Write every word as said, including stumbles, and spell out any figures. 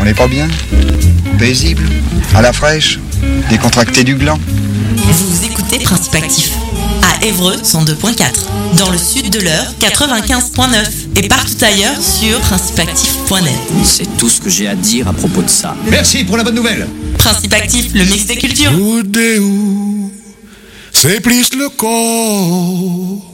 On n'est pas bien? Paisible? À la fraîche? Décontracté du gland? Vous écoutez Principe Actif à Évreux cent deux point quatre, dans le sud de l'Eure quatre-vingt-quinze point neuf et partout ailleurs sur principe actif point net. C'est tout ce que j'ai à dire à propos de ça. Merci pour la bonne nouvelle. Principe Actif, le mix des cultures. Tout c'est plus le corps.